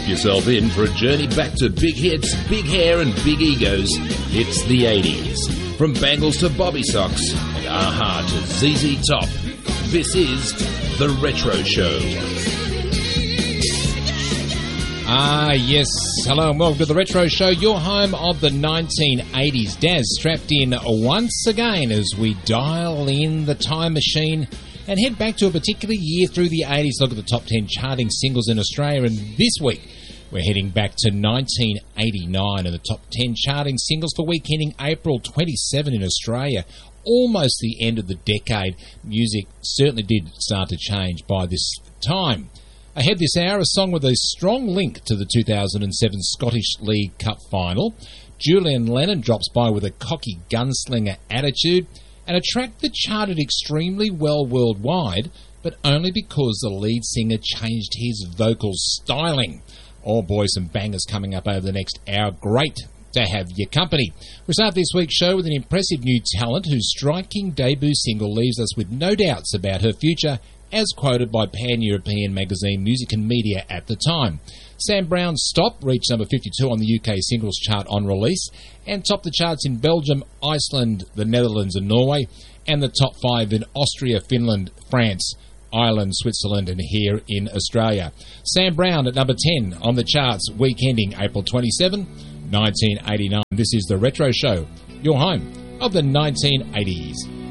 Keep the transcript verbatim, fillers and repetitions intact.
Strap yourself in for a journey back to big hits, big hair and big egos. It's the eighties. From Bangles to Bobby Socks and Aha to Z Z Top. This is The Retro Show. Ah, yes. Hello and welcome to The Retro Show, your home of the nineteen eighties. Daz strapped in once again as we dial in the time machine and head back to a particular year through the eighties. Look at the top ten charting singles in Australia. And this week, we're heading back to nineteen eighty-nine and the top ten charting singles for week ending April twenty-seventh in Australia. Almost the end of the decade. Music certainly did start to change by this time. Ahead this hour, a song with a strong link to the two thousand seven Scottish League Cup final. Julian Lennon drops by with a cocky gunslinger attitude. And a track that charted extremely well worldwide, but only because the lead singer changed his vocal styling. Oh boy, some bangers coming up over the next hour. Great to have your company. We start this week's show with an impressive new talent whose striking debut single leaves us with no doubts about her future, as quoted by Pan-European magazine Music and Media at the time. Sam Brown's Stop reached number fifty-two on the U K singles chart on release and topped the charts in Belgium, Iceland, the Netherlands and Norway, and the top five in Austria, Finland, France, Ireland, Switzerland and here in Australia. Sam Brown at number ten on the charts week ending April twenty-seventh, nineteen eighty-nine. This is The Retro Show, your home of the nineteen eighties.